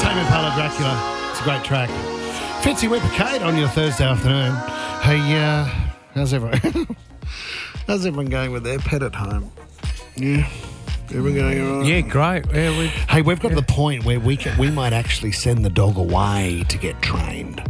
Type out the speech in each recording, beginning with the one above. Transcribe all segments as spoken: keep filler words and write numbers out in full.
Tame Impala Dracula. It's a great track. Fitzy Whipper Kate on your Thursday afternoon. Hey, uh, how's everyone? How's everyone going with their pet at home? Yeah. Everyone going all right? Yeah, great. Yeah, we, Hey, we've got yeah. to the point where we can, we might actually send the dog away to get trained.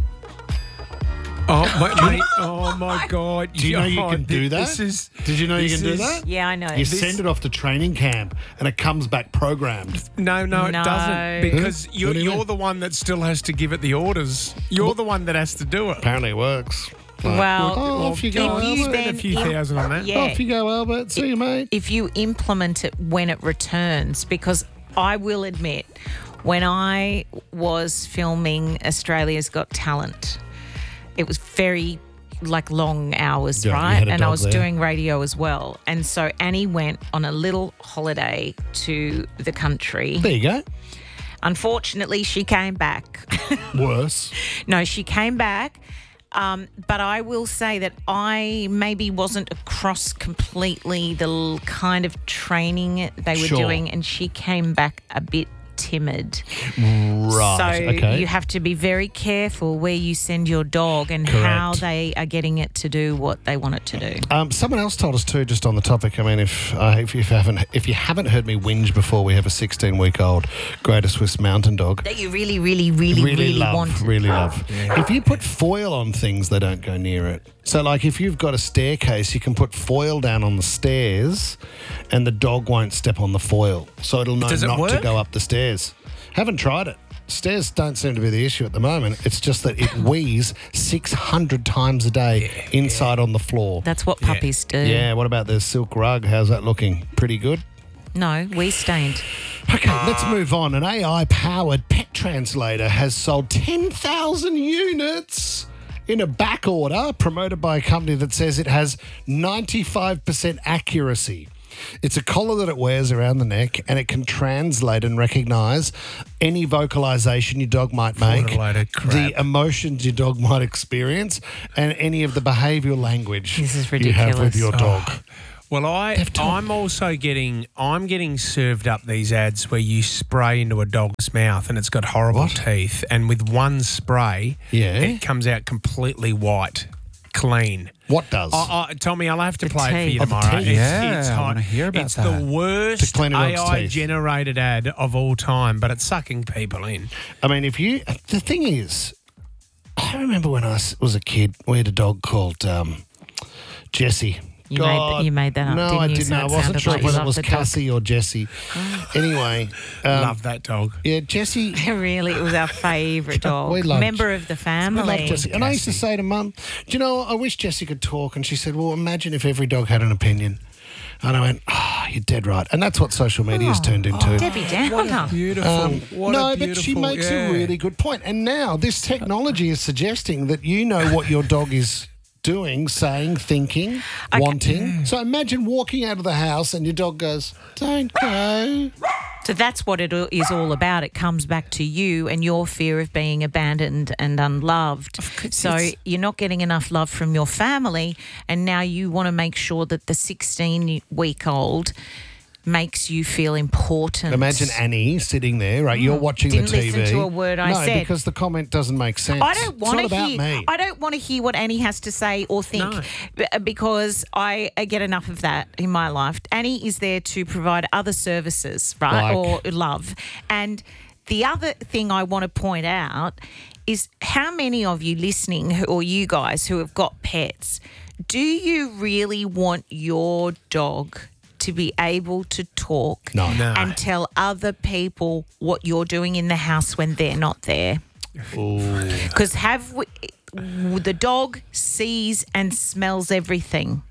Oh, my, mate, oh my God! Do you know you Oh, can do that? This is. Did you know you this can do is- that? Yeah, I know. You This- send it off to training camp and it comes back programmed. No, no, it No. doesn't. Because Huh? you're, What do you you're mean? the one that still has to give it the orders. You're the one that has to do it. Apparently it works. Well, oh, off you go, if you Albert. Spend a then few im- thousand on that. Yeah. Off you go, Albert. See you, mate. if you implement it when it returns, because I will admit, when I was filming Australia's Got Talent, it was very like long hours, Yeah, you right? had a And I dog was there. doing radio as well. And so Annie went on a little holiday to the country. There you go. Unfortunately, she came back. Worse. No, she came back. Um, but I will say that I maybe wasn't across completely the l- kind of training they were Sure. doing, and she came back a bit timid. Right. So okay. you have to be very careful where you send your dog and Correct. how they are getting it to do what they want it to do. Um, someone else told us too, just on the topic. I mean, if uh, if, you haven't if you haven't heard me whinge before, we have a sixteen-week-old Greater Swiss Mountain Dog. That you really, really, really, really, love, want. really love. If you put foil on things, they don't go near it. So, like, if you've got a staircase, you can put foil down on the stairs, and the dog won't step on the foil, so it'll know Does it not to work? go up the stairs. Haven't tried it. Stairs don't seem to be the issue at the moment. It's just that it wheezes six hundred times a day inside on the floor. That's what puppies do. Yeah, what about the silk rug? How's that looking? Pretty good? No, we stained. Okay, let's move on. An A I-powered pet translator has sold ten thousand units in a back order promoted by a company that says it has ninety-five percent accuracy. It's a collar that it wears around the neck, and it can translate and recognise any vocalisation your dog might make, What a load of crap. the emotions your dog might experience, and any of the behavioural language This is you have with ridiculous. your dog. Well, I, They've told- I'm also getting, I'm getting served up these ads where you spray into a dog's mouth and it's got horrible What? teeth, and with one spray, Yeah. it comes out completely white, clean. What does? Oh, oh, Tommy, I'll have to The play it for teeth. you Oh, the tomorrow. teeth. It's, Yeah, it's I hot. wanna hear about it's that. the worst To clean a A dog's I teeth. generated ad of all time, but it's sucking people in. I mean, if you, the thing is, I remember when I was, was a kid, we had a dog called um, Jessie. You made th- you made that up, No, didn't I you? didn't. So I it wasn't sounded sure like you whether it loved was the dog. Cassie or Jessie. Anyway, um, Love that dog. yeah, Jessie. Really, it was our favourite dog. We loved- Member of the We family. love Jessie. And I used to say to Mum, do you know, I wish Jessie could talk. And she said, well, imagine if every dog had an opinion. And I went, oh, you're dead right. And that's what social media has turned into. Debbie Downer. Beautiful. Um, What no, a but she beautiful- makes yeah. a really good point. And now this technology is suggesting that you know what your dog is doing, saying, thinking, wanting. So imagine walking out of the house and your dog goes, don't go. So that's what it is all about. It comes back to you and your fear of being abandoned and unloved. So you're not getting enough love from your family, and now you want to make sure that the sixteen-week-old makes you feel important. Imagine Annie sitting there, right? You're watching Didn't the T V. listen to a word I no, said. because the comment doesn't make sense. I don't want it's to not hear. about me. I don't want to hear what Annie has to say or think, No. b- because I, I get enough of that in my life. Annie is there to provide other services, right, Like? or love. And the other thing I want to point out is how many of you listening, who- or you guys who have got pets, do you really want your dog to be able to talk No. No. and tell other people what you're doing in the house when they're not there? Because have we, the dog sees and smells everything.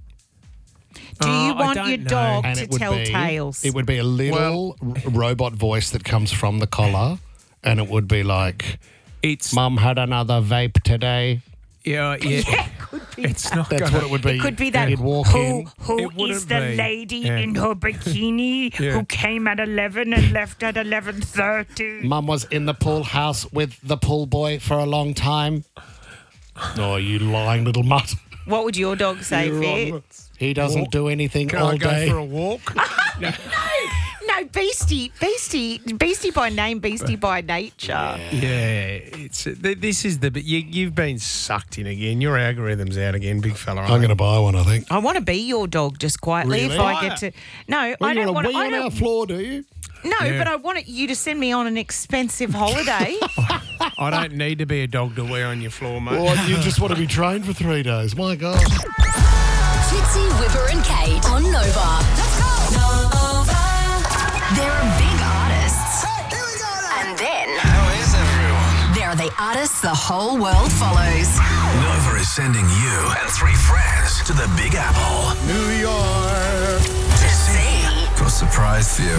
Do Oh, you I want don't your know. dog And to it would tell be, tales? It would be a little r- robot voice that comes from the collar, and it would be like, It's Mum had another vape today. yeah, yeah. yeah, could be. It's not. That's gonna, what it would be. It could be that. You'd walk who in. who It wouldn't is the be. lady Yeah. in her bikini Yeah. who came at eleven and left at eleven thirty? Mum was in the pool house with the pool boy for a long time. Oh, you lying little mutt. What would your dog say, You're Fit? wrong. He doesn't Walk. do anything Can all I go day. for a walk? No, beastie, beastie, beastie by name, beastie by nature. Yeah, it's th- this is the but you you've been sucked in again. Your algorithm's out again, big fella. I'm going to buy one, I think. I want to be your dog just quietly if Really? I get to. No, Well, I you don't want want to to. wee on our floor, do you? No, Yeah. but I want you to send me on an expensive holiday. I don't need to be a dog to wear on your floor, mate. Or you just want to be trained for three days. My God. Fitzy, Whipper and Kate on Nova. Let's go! Nova. There are big artists. Here we go now. And then How is everyone? there are the artists the whole world follows. Nova is sending you and three friends to the Big Apple New York. To see for a surprise view.